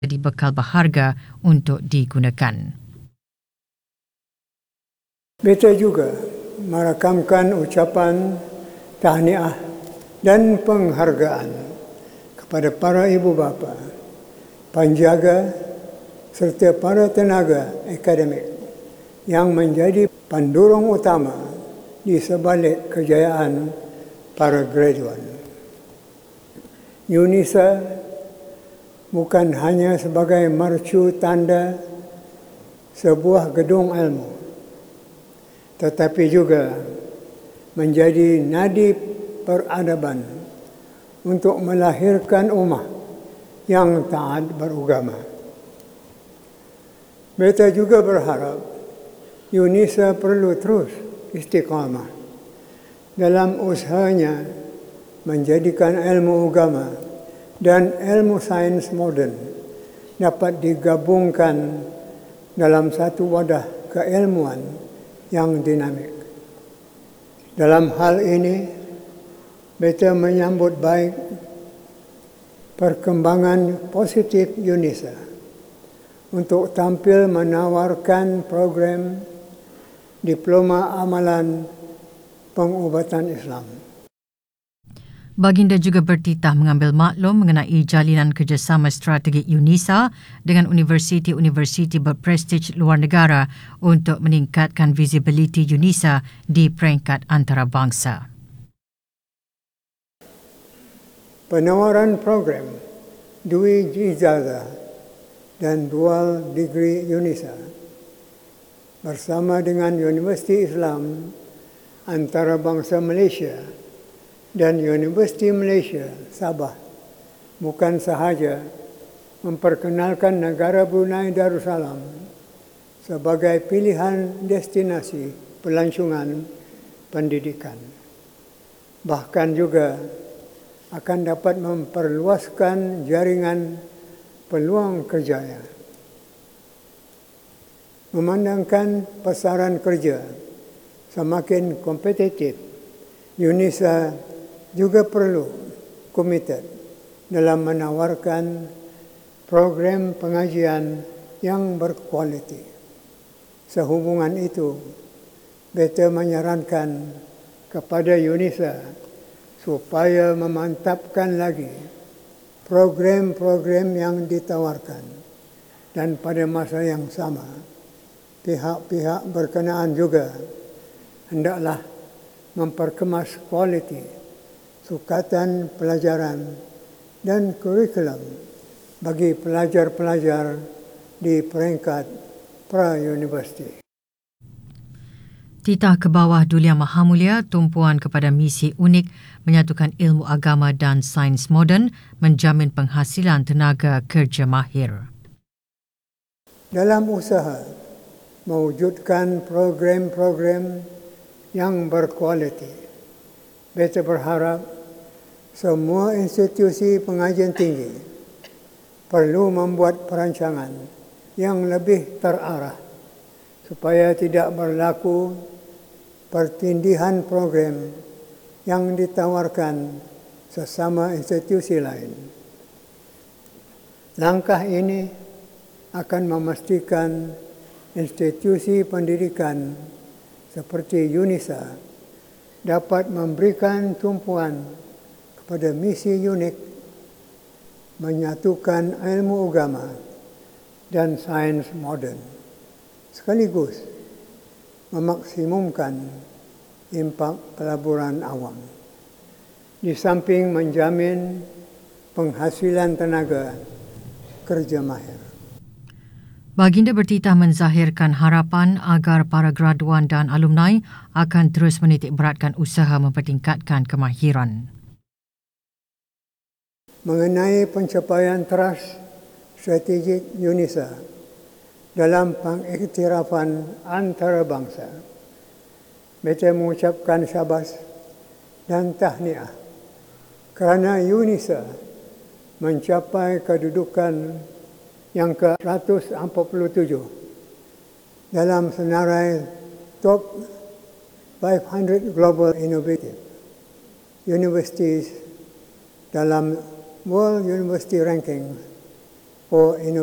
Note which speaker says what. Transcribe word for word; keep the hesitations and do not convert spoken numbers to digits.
Speaker 1: jadi bekal berharga untuk digunakan.
Speaker 2: Beta juga merakamkan ucapan tahniah dan penghargaan kepada para ibu bapa, penjaga serta para tenaga akademik yang menjadi pendorong utama di sebalik kejayaan para graduan. UNISA bukan hanya sebagai mercu tanda sebuah gedung ilmu, tetapi juga menjadi nadi peradaban untuk melahirkan ummah yang taat beragama. Beta juga berharap UNISA perlu terus istiqamah dalam usahanya menjadikan ilmu agama dan ilmu sains moden dapat digabungkan dalam satu wadah keilmuan yang dinamik. Dalam hal ini, beta menyambut baik perkembangan positif UNISA untuk tampil menawarkan program diploma amalan pengubatan Islam.
Speaker 1: Baginda juga bertitah mengambil maklum mengenai jalinan kerjasama strategik UNISA dengan universiti-universiti berprestij luar negara untuk meningkatkan visibiliti UNISA di peringkat antarabangsa.
Speaker 2: Penawaran program Dwi Ijazah dan Dual Degree UNISA bersama dengan Universiti Islam Antarabangsa Malaysia dan Universiti Malaysia Sabah bukan sahaja memperkenalkan negara Brunei Darussalam sebagai pilihan destinasi pelancongan pendidikan, bahkan juga akan dapat memperluaskan jaringan peluang kerjaya. Memandangkan pasaran kerja semakin kompetitif, UNISA juga perlu komited dalam menawarkan program pengajian yang berkualiti. Sehubungan itu, beta menyarankan kepada UNISA supaya memantapkan lagi program-program yang ditawarkan dan pada masa yang sama, pihak-pihak berkenaan juga hendaklah memperkemas kualiti sukatan pelajaran dan kurikulum bagi pelajar-pelajar di peringkat pra-universiti.
Speaker 1: Titah ke bawah Duli Yang Maha Mulia tumpuan kepada misi unik menyatukan ilmu agama dan sains moden menjamin penghasilan tenaga kerja mahir.
Speaker 2: Dalam usaha mewujudkan program-program yang berkualiti, beta berharap semua institusi pengajian tinggi perlu membuat perancangan yang lebih terarah supaya tidak berlaku pertindihan program yang ditawarkan sesama institusi lain. Langkah ini akan memastikan institusi pendidikan seperti UNISA dapat memberikan tumpuan kepada misi unik menyatukan ilmu agama dan sains moden, sekaligus memaksimumkan impak pelaburan awam, di samping menjamin penghasilan tenaga kerja mahir.
Speaker 1: Baginda bertitah menzahirkan harapan agar para graduan dan alumni akan terus menitik beratkan usaha mempertingkatkan kemahiran.
Speaker 2: Mengenai pencapaian teras strategik UNISA dalam pengiktirafan antarabangsa, beta mengucapkan syabas dan tahniah kerana UNISA mencapai kedudukan yang ke seratus empat puluh tujuh dalam senarai Top lima ratus Global Innovative Universities dalam World University Ranking for Innovation.